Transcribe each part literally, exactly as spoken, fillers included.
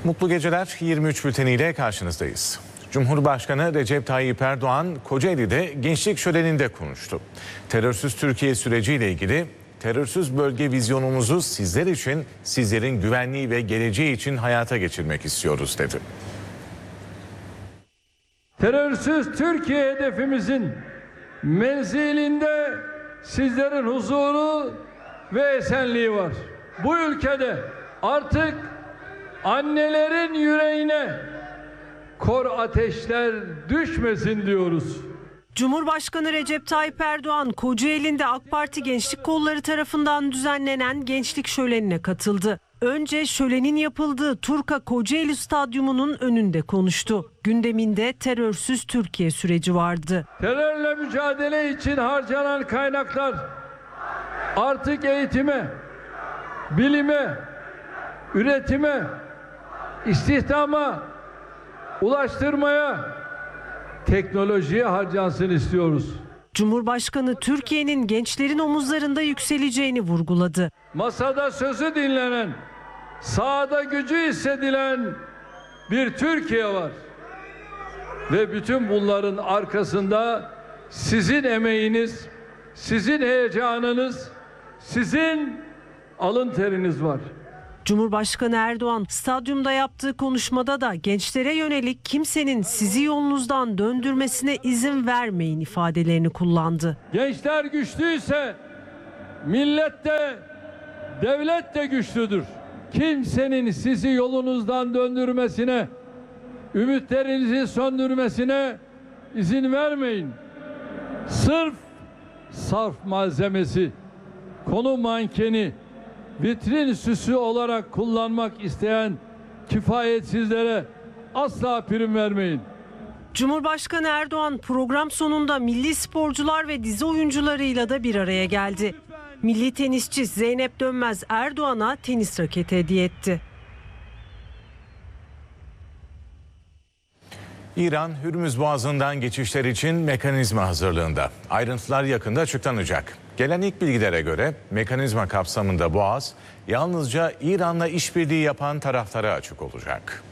Mutlu geceler, yirmi üç bülteniyle karşınızdayız. Cumhurbaşkanı Recep Tayyip Erdoğan Kocaeli'de gençlik şöleninde konuştu. Terörsüz Türkiye süreciyle ilgili terörsüz bölge vizyonumuzu sizler için, sizlerin güvenliği ve geleceği için hayata geçirmek istiyoruz dedi. Terörsüz Türkiye hedefimizin menzilinde sizlerin huzuru ve esenliği var. Bu ülkede artık annelerin yüreğine kor ateşler düşmesin diyoruz. Cumhurbaşkanı Recep Tayyip Erdoğan Kocaeli'nde AK Parti Gençlik Kolları tarafından düzenlenen gençlik şölenine katıldı. Önce şölenin yapıldığı Turka Kocaeli Stadyumu'nun önünde konuştu. Gündeminde terörsüz Türkiye süreci vardı. Terörle mücadele için harcanan kaynaklar artık eğitime, bilime, üretime, istihdama, ulaştırmaya, teknolojiye harcansın istiyoruz. Cumhurbaşkanı Türkiye'nin gençlerin omuzlarında yükseleceğini vurguladı. Masada sözü dinlenen, sahada gücü hissedilen bir Türkiye var. Ve bütün bunların arkasında sizin emeğiniz, sizin heyecanınız, sizin alın teriniz var. Cumhurbaşkanı Erdoğan stadyumda yaptığı konuşmada da gençlere yönelik kimsenin sizi yolunuzdan döndürmesine izin vermeyin ifadelerini kullandı. Gençler güçlüyse millet de devlet de güçlüdür. Kimsenin sizi yolunuzdan döndürmesine, ümitlerinizi söndürmesine izin vermeyin. Sırf sarf malzemesi, konu mankeni, vitrin süsü olarak kullanmak isteyen kifayetsizlere asla prim vermeyin. Cumhurbaşkanı Erdoğan program sonunda milli sporcular ve dizi oyuncularıyla da bir araya geldi. Milli tenisçi Zeynep Dönmez Erdoğan'a tenis raketi hediye etti. İran, Hürmüz Boğazı'ndan geçişler için mekanizma hazırlığında. Ayrıntılar yakında açıklanacak. Gelen ilk bilgilere göre mekanizma kapsamında Boğaz yalnızca İran'la işbirliği yapan taraflara açık olacak.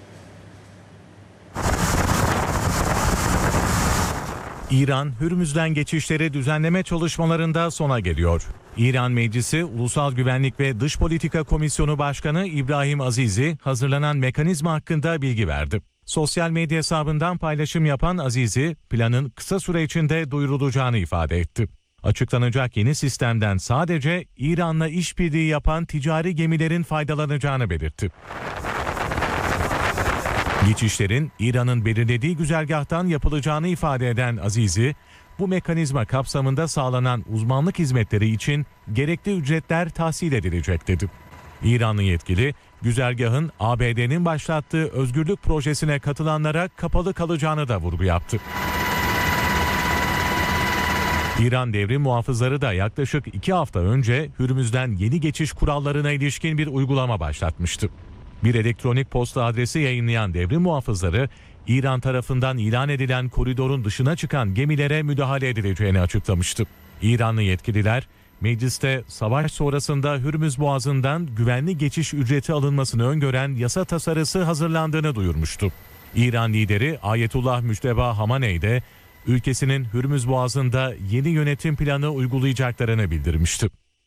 İran, Hürmüz'den geçişleri düzenleme çalışmalarında sona geliyor. İran Meclisi Ulusal Güvenlik ve Dış Politika Komisyonu Başkanı İbrahim Azizi hazırlanan mekanizma hakkında bilgi verdi. Sosyal medya hesabından paylaşım yapan Azizi, planın kısa süre içinde duyurulacağını ifade etti. Açıklanacak yeni sistemden sadece İran'la işbirliği yapan ticari gemilerin faydalanacağını belirtti. Geçişlerin İran'ın belirlediği güzergahtan yapılacağını ifade eden Azizi, bu mekanizma kapsamında sağlanan uzmanlık hizmetleri için gerekli ücretler tahsil edilecek dedi. İranlı yetkili, güzergahın A B D'nin başlattığı özgürlük projesine katılanlara kapalı kalacağını da vurgu yaptı. İran devrim muhafızları da yaklaşık iki hafta önce Hürmüz'den yeni geçiş kurallarına ilişkin bir uygulama başlatmıştı. Bir elektronik posta adresi yayınlayan devrim muhafızları, İran tarafından ilan edilen koridorun dışına çıkan gemilere müdahale edileceğini açıklamıştı. İranlı yetkililer, mecliste savaş sonrasında Hürmüz Boğazı'ndan güvenli geçiş ücreti alınmasını öngören yasa tasarısı hazırlandığını duyurmuştu. İran lideri Ayetullah Müçteba Hamaney de ülkesinin Hürmüz Boğazı'nda yeni yönetim planı uygulayacaklarını bildirmişti.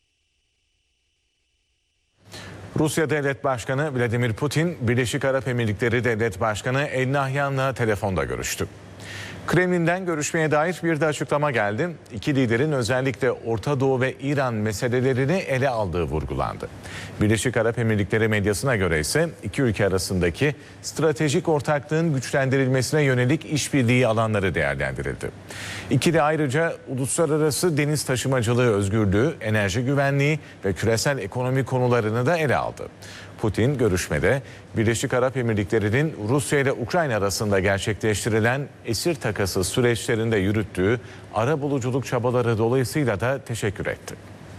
Rusya Devlet Başkanı Vladimir Putin, Birleşik Arap Emirlikleri Devlet Başkanı El Nahyan'la telefonda görüştü. Kremlin'den görüşmeye dair bir de açıklama geldi. İki liderin özellikle Orta Doğu ve İran meselelerini ele aldığı vurgulandı. Birleşik Arap Emirlikleri medyasına göre ise iki ülke arasındaki stratejik ortaklığın güçlendirilmesine yönelik işbirliği alanları değerlendirildi. İkili ayrıca uluslararası deniz taşımacılığı özgürlüğü, enerji güvenliği ve küresel ekonomi konularını da ele aldı. Putin görüşmede Birleşik Arap Emirlikleri'nin Rusya ile Ukrayna arasında gerçekleştirilen esir takası süreçlerinde yürüttüğü arabuluculuk çabaları dolayısıyla da teşekkür etti.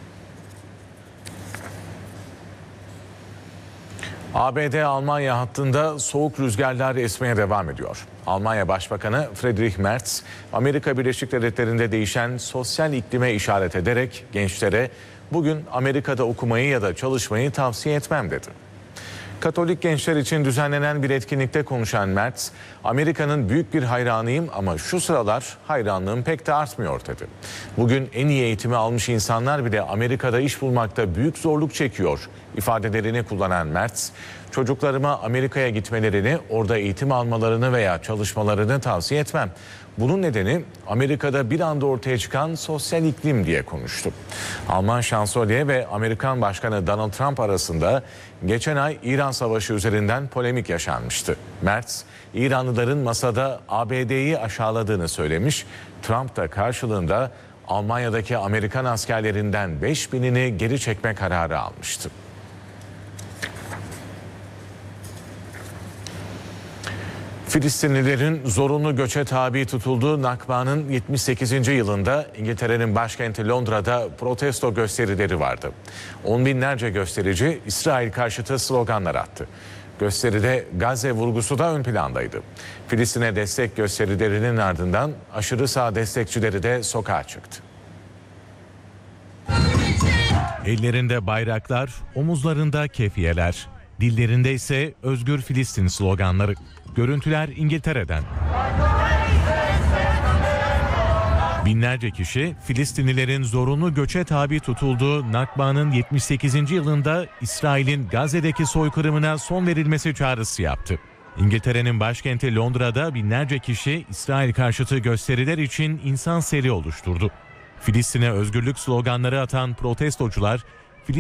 A B D-Almanya hattında soğuk rüzgarlar esmeye devam ediyor. Almanya Başbakanı Friedrich Merz, Amerika Birleşik Devletleri'nde değişen sosyal iklime işaret ederek gençlere bugün Amerika'da okumayı ya da çalışmayı tavsiye etmem dedi. Katolik gençler için düzenlenen bir etkinlikte konuşan Merz, Amerika'nın büyük bir hayranıyım ama şu sıralar hayranlığım pek de artmıyor dedi. Bugün en iyi eğitimi almış insanlar bile Amerika'da iş bulmakta büyük zorluk çekiyor ifadelerini kullanan Merz, çocuklarıma Amerika'ya gitmelerini, orada eğitim almalarını veya çalışmalarını tavsiye etmem. Bunun nedeni Amerika'da bir anda ortaya çıkan sosyal iklim diye konuştu. Alman şansölye ve Amerikan Başkanı Donald Trump arasında geçen ay İran Savaşı üzerinden polemik yaşanmıştı. Merz, İranlıların masada A B D'yi aşağıladığını söylemiş. Trump da karşılığında Almanya'daki Amerikan askerlerinden beş binini geri çekme kararı almıştı. Filistinlilerin zorunlu göçe tabi tutulduğu Nakba'nın yetmiş sekizinci yılında İngiltere'nin başkenti Londra'da protesto gösterileri vardı. On binlerce gösterici İsrail karşıtı sloganlar attı. Gösteride Gazze vurgusu da ön plandaydı. Filistin'e destek gösterilerinin ardından aşırı sağ destekçileri de sokağa çıktı. Ellerinde bayraklar, omuzlarında kefiyeler, dillerinde ise Özgür Filistin sloganları. Görüntüler İngiltere'den. Binlerce kişi Filistinlilerin zorunlu göçe tabi tutulduğu Nakba'nın yetmiş sekizinci yılında İsrail'in Gazze'deki soykırımına son verilmesi çağrısı yaptı. İngiltere'nin başkenti Londra'da binlerce kişi İsrail karşıtı gösteriler için insan seli oluşturdu. Filistin'e özgürlük sloganları atan protestocular